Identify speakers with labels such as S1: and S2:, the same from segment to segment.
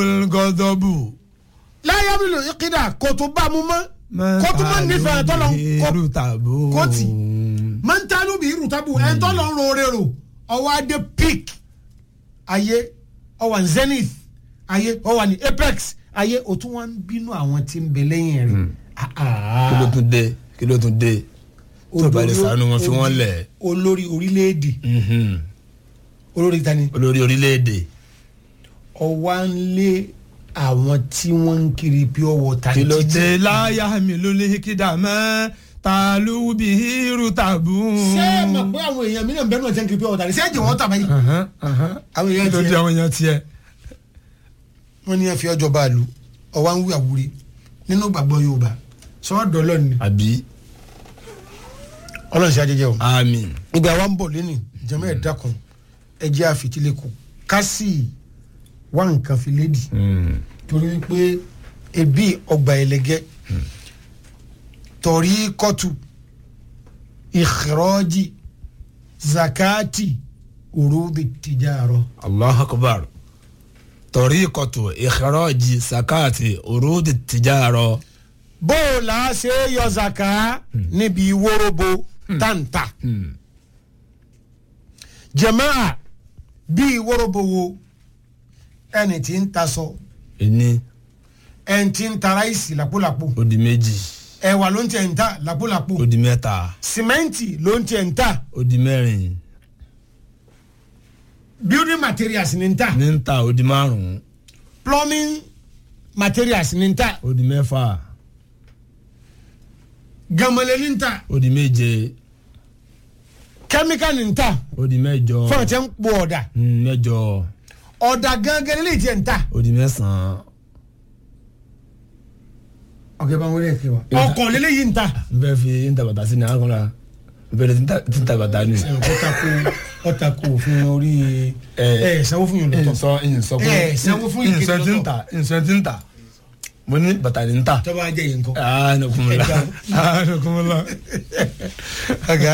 S1: gọ́dọ̀bù.
S2: láyé mi lò ìkídà kò tó bá mu mọ́ kó tó mọ́ nífẹ̀ẹ́ tọ́lọ̀ kó tì máa ń tánú bí irutabu ẹ̀ tọ́lọ̀ ń rore ro ọwọ́ adé peak ayé ọwọ́ ní zenith ayé ọwọ́ ní apex ayé o tún wá ń bínú àwọn tí ń bẹ lẹ́yìn rẹ̀.
S1: kí ló tún dé tó bá lè sànú wọn fi wọn lẹ̀.
S2: olórí orílẹ̀-èdè olórí tani.
S1: olórí orílẹ̀-èdè.
S2: ọwọ́ ń lé àwọn tí wọ́n ń kiri pure water.
S1: kí ló dé láyà mi ló lè kídà mọ́ ta ló bí irú tàbú.
S2: ṣé ẹ mọ̀ pé àwọn èèyàn mi náà bẹ́ẹ̀ náà jẹ́ ń kiri pure water ṣé ẹ jẹ́ wọ́n tàbá yìí. àwọn èèyàn tiẹ̀.
S1: kí ló dé àwọn èèyàn tiẹ̀.
S2: wọ́n ní ẹ fi ọjọ́ bá a lu ọwọ́ ń wí àwúrí nínú gbàgbọ́ Yorùbá sọ́ọ́dọ̀ ọlọ́ni.
S1: àbí.
S2: ọlọ́run ṣe ajẹjẹ o.
S1: àmín.
S2: ìgbà wa ń bọ̀ lẹ́nu jẹ́mọ́ ẹ̀ dákun ẹ jẹ́ àfitílẹ̀kù kásì wá nǹkan fi lédi. torí pé ebi ọgbà ẹlẹgẹ́ torí kọ́tù ìkìrọ́jì zakati urudi tijaro.
S1: Allahu akbar. tariqatu ikhraji zakati urudi tijaro.
S2: bó o là á ṣe é yọ zaka níbi wóróbo tàǹtà jàmáà bíi wóróbo wo ẹni tí ń ta sọ ẹni tí ń ta ráìsì lápòlápò
S1: ó di méjì
S2: ẹ̀wà ló ń tẹ̀ ń ta lápòlápò
S1: ó di mẹ́ta
S2: sìmẹ́ǹtì ló ń tẹ̀ ń ta
S1: ó di mẹ́rin
S2: building materials ní ń ta
S1: ó di márùn-ún
S2: plumbing materials ní ń ta
S1: ó di mẹ́fà
S2: gàmọ̀lẹ̀ ní ń ta
S1: ó di méje
S2: chemical ní ń ta
S1: ó di mẹ́jọ
S2: fún ọ̀tẹ̀ ń pò ọ̀dà
S1: mẹ́jọ
S2: ọ̀dà gangan ní lè tiẹ̀ ń ta
S1: ó di mẹ́sàn-án.
S2: ọ̀kẹ́ bá wọlé ẹ̀kẹ́ wa ọkọ̀ lélẹ́yìí ń ta.
S1: n bẹ fi n ta bàtà sí ni àwọn kan n bẹ ti ta bàtà ni.
S2: ọ̀tà kò fún orí sanwó fún yòó lọ́tọ̀ sanwó fún ìkéde lọ́tọ̀
S1: nsọ ti ń ta mo ní bàtà ni ń ta.
S2: tọ́ba ajẹ́ yìí nǹkan.
S1: ne kumula.
S2: aga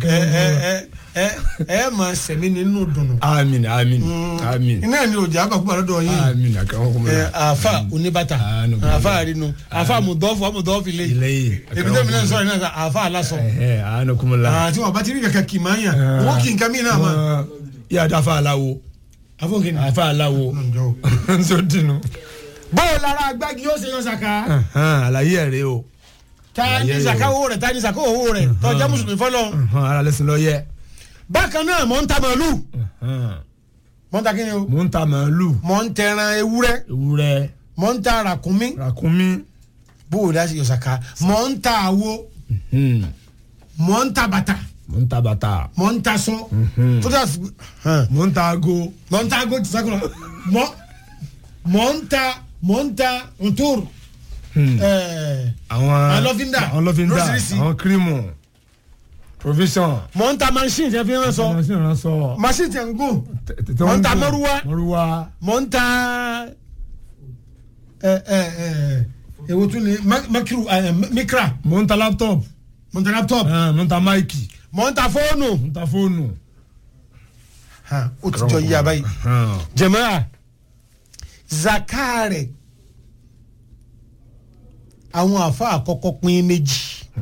S2: ẹ máa sẹ̀mí nínú dùnú.
S1: àmín.
S2: iná ni òjò àbàkú àlọ́dọ̀ yìí.
S1: àmín àkàwọn kumula.
S2: àfa oníbàtà àfa àrínú àfa àmùdọ́fù ilé yìí ebi tẹ́mi náà sọ̀rọ̀ náà àfa aláṣọ.
S1: ne kumula.
S2: àti wọn bá ti rí kankan kì í máa yàn wọ́n kì í nǹkan mí náà ma.
S1: yíyá dá àfa aláwo.
S2: afọ́nkìnì.
S1: àfa aláwo. nsọ dinu.
S2: báwo lára agbági yóò ṣe yan saka.
S1: àlàyé ẹ̀ rẹ o.
S2: ta ni saka owó rẹ̀ ta ni saka owó rẹ̀ tọ́jà mùsùlùmí fọlọ́.
S1: ara lẹ́sìn lọ yẹ.
S2: bákan náà mọ̀ ń ta màálù. mọ̀ ń ta kíni o.
S1: mọ̀ ń ta màálù.
S2: mọ̀ ń tẹran ewúrẹ́. mọ̀ ń ta ràkúnmí. bó o dá sí yan saka. mọ̀ ń ta àwo. mọ̀ ń ta bàtà. mọ̀ ń ta sọ.
S1: mọ̀ ń ta ago.
S2: mọ̀ ń ta ago ti sakura. mọ̀ ń ta ntòrò.
S1: àwọn
S2: alọ́fíńdà
S1: àwọn kírímù provision.
S2: mọ̀ ń ta machine tẹ́ fi ránṣọ. machine tẹ́ ń gùn. mọ̀ ń ta mọ́rúwá. mọ̀ ń ta èwo tún ni mikra.
S1: mọ̀ ń ta laptop.
S2: mọ̀ ń ta laptop.
S1: mọ̀ ń ta máìkì.
S2: mọ̀ ń ta fóònù. ó ti jọ yí abayi. jẹ̀mọ́ra zakare àwọn àfa àkọ́kọ́ pín méjì.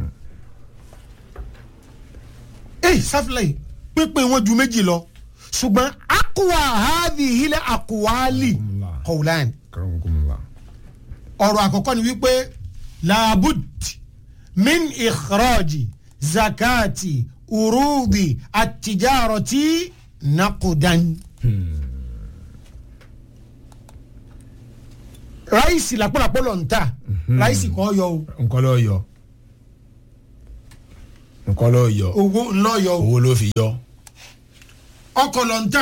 S2: sáfìlẹ̀ pínpín wọn ju méjì lọ ṣùgbọ́n akuwa hadhihi hila akuwali qawlan. ọ̀rọ̀ àkọ́kọ́ ni wípé labud min ikhraji zakati urudi atijarati naqudan. ráìsì lápòlápò lọ ń ta ráìsì kọ́ yọ o.
S1: nǹkan ló yọ.
S2: owó ńlọ yọ o.
S1: owó ló fi yọ.
S2: ọkọ̀ lọ ń ta.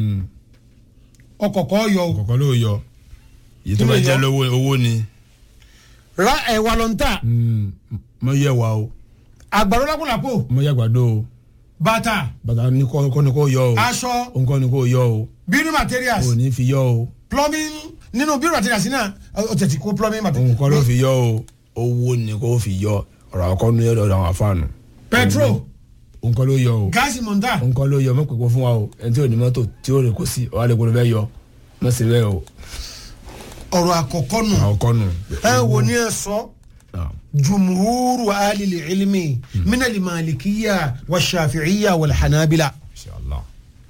S2: ọkọ̀ kọ́ yọ o.
S1: ọkọ̀ ló yọ. èyí tó bá jẹ́ lówó owó ni.
S2: ra ẹ̀wà lọ ń ta.
S1: mo yẹ wa o.
S2: àgbàdo lápòlápò.
S1: mo yẹ àgbàdo o.
S2: bàtà
S1: ní kò yọ o.
S2: aṣọ
S1: nǹkan ní kò yọ o.
S2: building materials.
S1: o ní fi yọ o.
S2: plumbing nínú building materials náà o tẹ̀ ti kó plumbing materials.
S1: nǹkan ló fi yọ o. owó ni kò fi yọ ọ̀rọ̀ àkọ́kọ́ ní ọ̀dọ̀ àwọn afáànù.
S2: petrol.
S1: nǹkan ló yọ o.
S2: gáàsì mọ̀ntà.
S1: nǹkan ló yọ mọ̀ pé kó fún wa o ẹni tí ò ní mọ́tò tí ó rè kó sí ọ̀hálẹ̀ kó ló fẹ́ yọ mọ̀ sí bẹ́ẹ̀ o.
S2: ọ̀rọ̀ àkọ́kọ́ nù ẹ wo ni ẹ sọ jumhuru alil ilmi min al malikiyya wa shafi'iyya wal hanabila
S1: inshallah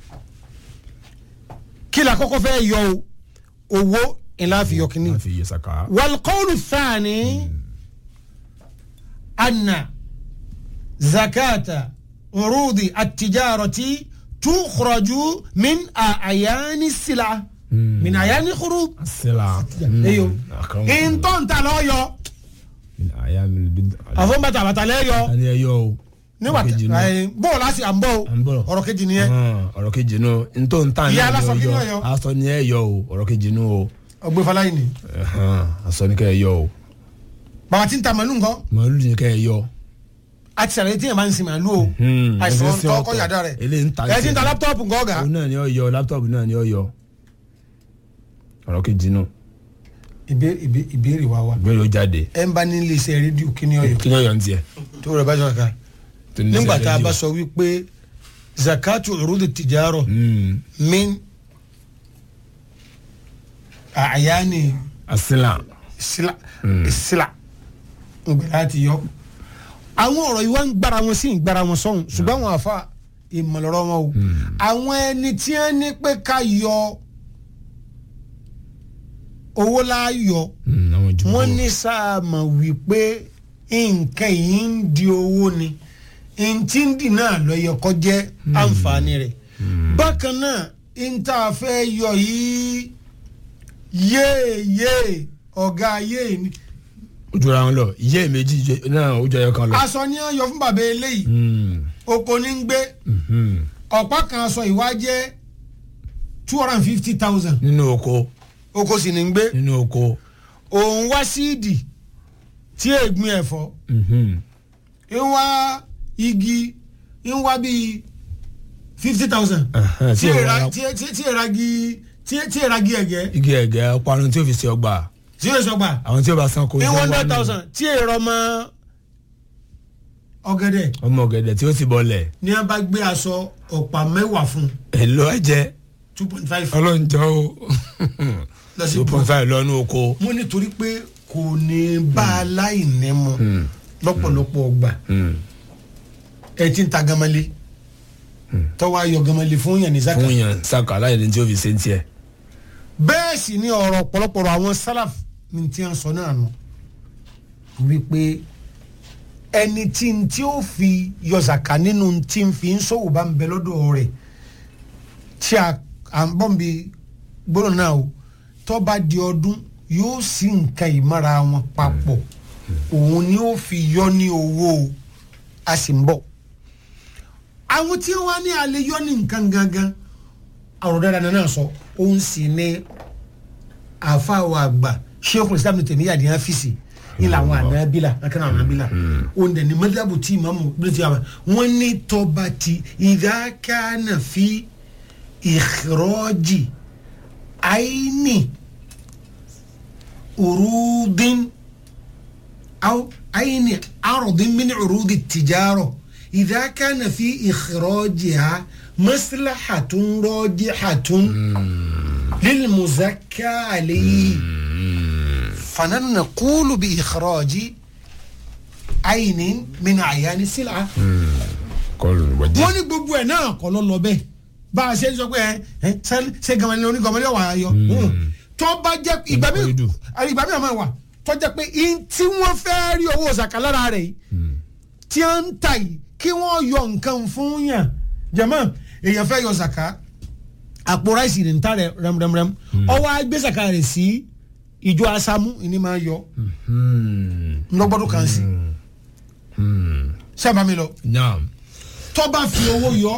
S2: kila kọ́kọ́ fẹ́ yọ owó ila fi yokini
S1: fi yesaka
S2: wal qawl athani anna zakata urudi at-tijarati tukhraju min a'yani as-sil'a min a'yani khurub
S1: as-sil'a
S2: eyo in ton ta lo yo
S1: min ayami bid
S2: avon bata le yo
S1: ani yo
S2: ni wa bo la si ambo ọ̀rọ̀ kejì ni e
S1: ọ̀rọ̀ kejì no nto ntan
S2: ya la so kini yo
S1: aso ni e yo ọ̀rọ̀ kejì no o
S2: ogbe falayi ni
S1: aso ni ke yo o
S2: baba tin ta malu nko
S1: malu ni ke yo
S2: ati sare tin ma nsin malu o àìsàn to ko yada re e tin ta laptop nko ga
S1: o na ni o yo laptop na ni o yo ọ̀rọ̀ kejì no
S2: ìbéèrè wa
S1: ìbéèrè ó jáde
S2: ẹ ń bá ní ilé iṣẹ́ rédíò kí ni ọyọ
S1: kí ni ọyọ ń tiẹ̀
S2: tó rẹ bá sọ ká nígbà tá a bá sọ wípé zakatu urudi tijaro min àyáni
S1: asila
S2: ngbẹ̀rẹ̀ àti yọ àwọn ọ̀rọ̀ yìí wá ń gbára wọn sí ìgbára wọn sọ̀hún ṣùgbọ́n àwọn àfa ìmọ̀lọ́rọ̀ wọn o àwọn ẹni tí wọ́n ní pé ká yọ owó láàyò wọ́n ní sáàmà wípé nǹkan yìí ń di owó ni ntí ń dì náà lọ́yọ̀ kọ́ jẹ́ àǹfààní rẹ̀ bákan náà níta fẹ́ yọ yìí yéèyé ọ̀gá yéè ni.
S1: ojú ara wọn lọ iye méjì náà ojú ẹyọ kan lọ.
S2: aṣọ ni wọ́n yọ fún bàbá eléyìí oko ní ń gbé ọ̀pá kan aṣọ ìwá jẹ́ 250,000.
S1: nínú oko
S2: sì ní ń gbé.
S1: nínú oko.
S2: òun wá síìdì tí ègbìn ẹ̀fọ́. ń wá igi ń wá bíi 50,000. tí èragi ẹ̀gẹ́.
S1: igi ẹ̀gẹ́ ọparun tí ó fi ṣe ọgbà.
S2: tí ó sọgbà.
S1: àwọn tí ó bá san kó.
S2: 100,000 tí èrò ọmọ ọ̀gẹ̀dẹ̀.
S1: ọmọ ọ̀gẹ̀dẹ̀ tí ó ti bọ̀lẹ̀.
S2: ní a bá gbé aṣọ ọ̀pá 10 fún.
S1: èlò ẹ̀jẹ̀.
S2: 2.5.
S1: ọlọ́njọ́ o. 2.5 lọ́nu oko.
S2: mo nítorí pé kò ní bá a láì ní mu lọ́pọ̀lọpọ̀ ọgbà ẹ ti ń ta gamale tọ́wọ́ ayọ̀ gamale fún yàn ní zaka.
S1: fún yàn zaka aláìní tí ó fi ṣe ń tiẹ̀.
S2: bẹ́ẹ̀ sì ni ọ̀rọ̀ pọ̀lọpọ̀lọ àwọn sálàf ní tí wọ́n sọ náà nù wípé ẹni tí ó fi yọ zaka nínú tí ń fi ń sọ̀wọ́ bá ń bẹ lọ́dọ̀ rẹ̀ tí à ń bọ̀ ń bi gbọ́dọ̀ náà o tó bá di ọdún yóò sì nǹkan ìmára wọn papọ̀ òun ni ó fi yọ ní owó a sì ń bọ̀ àwọn tí wọ́n ní alẹ́ yọ ní nǹkan gangan àrùn dáadáa náà sọ òun sì ní àfàwọ̀ àgbà Sheikh Islam ní tèmi yàdí áfíìsì ní làwọn ànábìlà akẹ́nà àwọn ànábìlà òun dẹ̀ ní mẹ́tàbù tí ìmáàmù bí ti wà wọ́n ní tọ́ba ti idha kana fi ikhraji aini urudin أو أين عرض من عروض التجارة إذا كان في إخراجها مصلحة راجحة للمزكى عليه فنحن نقول بإخراج عين من أعيان السلعة wọ́n ní gbogbo ẹ̀ náà kọ́ ló lọ bẹ́ẹ̀ bá a ṣe ń sọ pé ṣé gamani onígamani wà á yọ tó bá jẹ́ ìgbà mi àmọ́ wà tọ́jà pé tí wọ́n fẹ́ rí owó ṣàkà lára rẹ̀ yìí tí wọ́n ń ta yìí kí wọ́n yọ nǹkan fún yàn jẹ̀mọ́ èèyàn fẹ́ yọ ṣàkà àpò ráìsì ní ta rẹ̀ rẹ́mrẹ́mrẹ́m ọwọ́ agbé ṣàkà rẹ̀ sí ìjọ asámú ìní máa yọ ńlọgbọ́dún kan sí sábà mi lọ tó bá fi owó yọ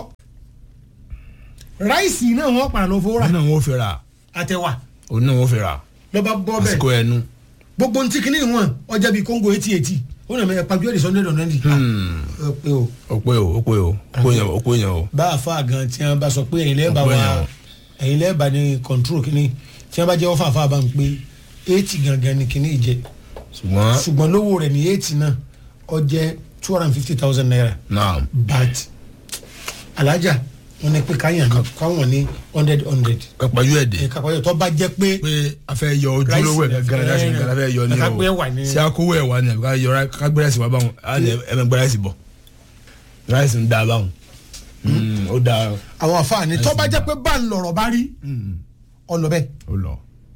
S2: ráìsì náà wọ́n padà lọ fowó rà
S1: náà wọ́n fi rà
S2: àtẹwà
S1: òun náà wọ́n fi rà
S2: lọ́ba bọ́ bẹ́ẹ̀
S1: àsìkò ẹnu
S2: gbogbo ntí kìíní wọn ọjà bíi kóńgò 80 ó nà mẹ pàjọ èdè sunday ọ̀nà ni.
S1: ó pé o.
S2: bá a fa gan tí wọn bá sọ pé ẹ̀yin lẹ́ẹ̀bà wa ẹ̀yin lẹ́ẹ̀bà ní control kìíní tí wọn bá jẹ́ wọ́n fàáfàá bá ń pé 80 gangan ni kìíní jẹ ṣùgbọ́n lówó rẹ̀ ní 80 náà ó jẹ́ 250,000 naira.
S1: naam.
S2: but alájà wọ́n ní pé káwọn ní 100.
S1: kápájú ẹ̀dẹ̀.
S2: kápájú tó bá jẹ́ pé.
S1: pé a fẹ́ yọ ojúlówó ẹ̀ gánadá sí gánadá fẹ́ yọ ní o sí akówó ẹ̀ wà ní àbí ká yọ ká gbé ráìsì wá báwọn ẹ̀mẹ̀ gbé ráìsì bọ̀ ráìsì ń da báwọn. ó da.
S2: àwọn àfààní tó bá jẹ́ pé bá ń lọ̀rọ̀ bá rí ọ̀nà bẹ́ẹ̀.
S1: ó lọ.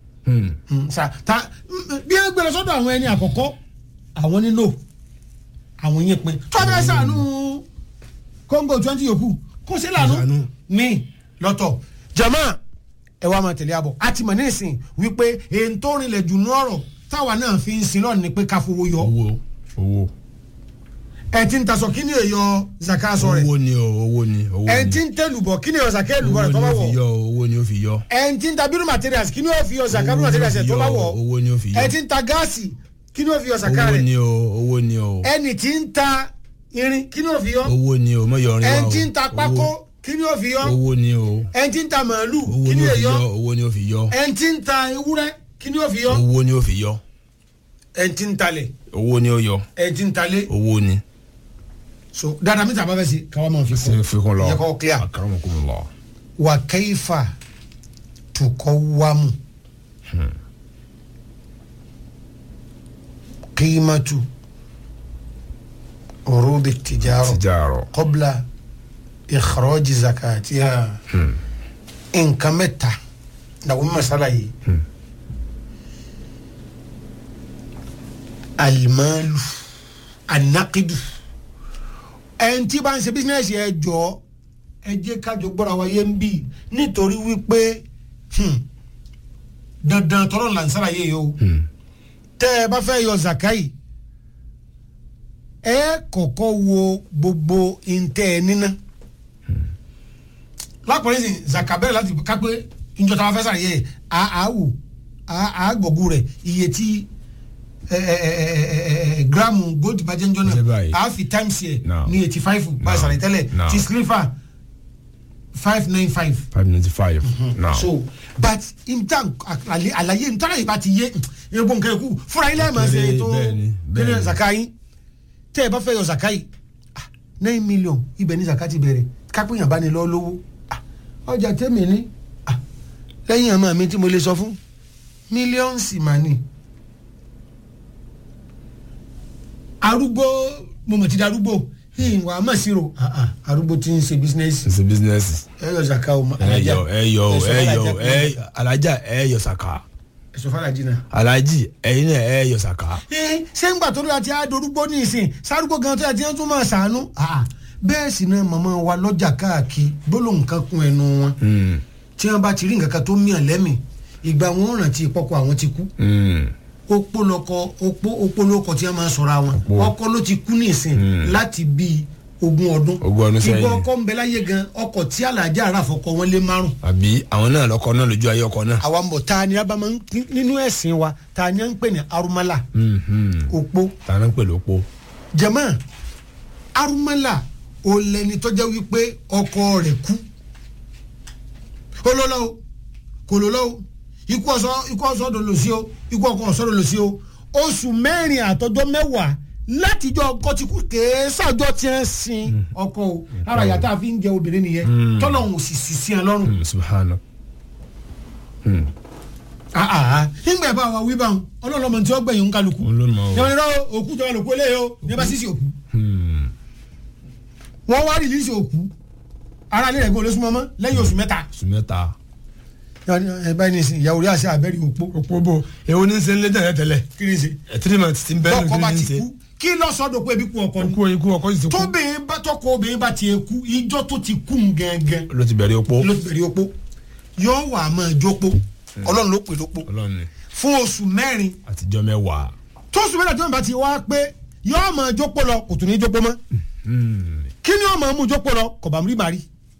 S2: bí ẹ gbẹrẹ sọ́dọ̀ àwọn ẹni àkọ́kọ́ àwọn nínú àwọn yín pin tó bá sànú Congo 20 yòókù kó sí lànà ní lọ́tọ̀ jama ẹ wá máa tẹ̀lé àbọ̀ àti mọ̀ ní ìsìn wípé èyí tó rinlẹ̀ jù ní ọ̀rọ̀ táwa náà fi ń sin lọ́ọ̀ ni pé ká fowó yọ.
S1: owó.
S2: ẹ ti ń tasọ kí ni èyọ zaka sọ rẹ.
S1: owó ni owó ni.
S2: ẹ ti ń tẹlùbọ kí ni èyọ zaka èlùbọ rẹ tó bá wọ.
S1: owó ni ó fi yọ.
S2: ẹ ti ń ta bírú materials kí ni ó fi yọ zaka bírú materials tó bá wọ.
S1: owó ni ó fi yọ.
S2: ẹ ti ń ta gáàsì kí ni ó fi yọ zaka rẹ.
S1: owó ni o.
S2: ẹni tí ń ta irin kí ni ó fi yọ.
S1: owó ni o mọ yọrin wa o.
S2: ẹ ti ń ta pákó kí ni ó fi yọ.
S1: owó ni o.
S2: ẹ ti ń ta màálù kí ni ó yọ.
S1: owó ni ó fi yọ.
S2: ẹ ti ń ta ewúrẹ́ kí ni ó fi yọ.
S1: owó ni ó fi yọ.
S2: ẹ ti ń talẹ̀.
S1: owó ni ó yọ.
S2: ẹ ti ń talẹ̀.
S1: owó ni.
S2: so dada mi ta bá fẹ́ si káwa máa fi kún.
S1: fi kún lọ
S2: yẹ kọ́ clear.
S1: akramakumullah.
S2: wa kayfa tukawwamu. qimatu urud at-tijara qabla ikhraj zakatiha. nǹkan mẹ́ta na wọ́n masala yìí. alimalu anakidu ẹn tí bá ń ṣe bísínẹ́sì ẹ jọ ẹ jẹ́ kájọ gbọ́ra wa yé ń bì nítorí wípé dandan tọrọ lansara yé o tẹ́ ẹ bá fẹ́ yọ zakai ẹ kọ́kọ́ wo gbogbo ntẹ ẹ níná lápẹ̀rẹ́ sìn zakabẹ́rẹ́ láti kápẹ́ ìjọba fẹ́ sàrẹ̀ yẹ àáwò àágbọ̀gù rẹ̀ iye tí gramu gold bàjẹ́ njọ́ náà a fi times yẹ ní 85 báyìí sàrẹ̀ tẹ́lẹ̀ ti sliver 595.
S1: 595 now.
S2: so but imtan àlàyé ntara yìí bá ti yé egbò nǹkan ẹ̀kú fúnra yín lẹ́ẹ̀mọ́ ṣe ètò kíni zakayi tẹ́ ẹ bá fẹ́ yọ zakayi 9 million ibẹ̀ ní zakati bẹ̀rẹ̀ kápẹ́yìn bá ní lọ́ lówó ọjà tẹ́mi ní lẹ́yìn àmọ́ mi tí mo lè sọ fún mílíọ̀nsì mà ní. arúgbó mo mọ̀ ti da arúgbó wà á mọ̀ sí ro arúgbó tí ń ṣe bísínẹ́sì.
S1: ṣe bísínẹ́sì.
S2: ẹ yọ zaka o ma.
S1: alájà ẹ yọ zaka.
S2: ẹsọ fàlàjì náà.
S1: alájì ẹyin náà ẹ yọ zaka.
S2: ṣé ń gbà tó lóra tí a dorúgbó ní ìsìn sárúgbó gan tó yà tí wọ́n tún máa ṣàánú. bẹ́ẹ̀ sì náà màmá wa lọ́jà káàkiri gbólóhùn kan kún ẹnu wọn. tí wọ́n bá ti rí nǹkan kan tó mìíràn lẹ́mìí ìgbà wọn rántí ìpọ́kọ àwọn ti kú. opó lọkọ tí wọn máa sọra wọn ọkọ ló ti kú ní ìsìn láti bíi 20 ọdún ìgbà ọkọ ń bẹ láyé gan ọkọ tí alájà ara fọkọ wọn lé 5.
S1: àbí àwọn náà lọkọ náà lójú ayé ọkọ náà.
S2: àwa ń bọ̀ ta ni abama nínú ẹ̀sìn wa ta ni à ń pè ní arúmálà opó.
S1: ta ni à ń pè lópó.
S2: jẹ̀mọ́ arúmálà ò lẹni tó jẹ́ wípé ọkọ rẹ̀ kú olólọ́wọ́ kò lólọ́wọ́ ikú ọsọ dò lò sí o ikú ọkọ ọsọ dò lò sí o oṣù 4 àtọjọ́ 10 látijọ́ ọkọ ti kú kéésàjọ tí ń sin ọkọ o ara yàtọ̀ àfi ń jẹ obìnrin nìyẹn tọ́lọ́hún sì sí ẹ lọ́rùn.
S1: subhana.
S2: nígbà bá wa wí báwọn ọlọ́lọ́mọ tí wọ́n gbẹ̀yìn ń kálukú yẹn ní rọ òkú jọba lòkú eléyìí o ní bá sísì òkú wọ́n wá rìlíìsì òkú ara ilé rẹ̀ gbọ́ lóṣù mọ́mọ́ lẹ́yìn oṣù 3.
S1: oṣù 3.
S2: ẹ báyìí ní sin ìyàwó rí àṣà abẹ́rẹ́ òpó
S1: bò èwo ní ṣe ń lé tẹ́lẹ̀
S2: kí ni ṣe
S1: 3 months ti ń bẹ́ẹ̀
S2: lọ́kọ́ bá ti kú kí lọ sọ́dọ̀ pé ebi kú ọkọ ni
S1: ikú ọkọ yìí ti kú
S2: tọkọ obìnrin bá ti kú ìjọ tó ti kú gẹ́gẹ́
S1: ló ti bẹ̀rẹ̀ opó
S2: yóò wà máa jópó ọlọ́run ló pè lópó fún oṣù 4
S1: àtijọ́ 10
S2: tó oṣù 4 àtijọ́ 10 bá ti wá pé yóò máa jópó lọ kò tún ní jópó mọ́ kí ni yóò máa mú jópó lọ kò bá rí màrí